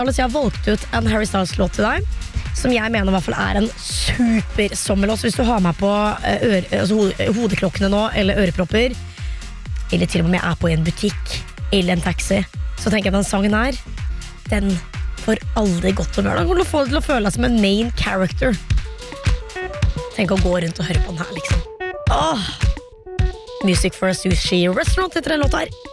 Jeg har valgt ut en Harry Styles-låt til deg, som jeg mener i hvert fall en super sommerlåt. Hvis du har med på hodeklokkene nå, eller ørepropper, eller til og med på en butikk, eller en taxi, så tenker jeg den sangen her, den får aldri godt humør. Den kommer til å føle deg som en main character. Tenk å gå rundt og høre på den her, liksom. Music for a Sushi Restaurant heter den låta her.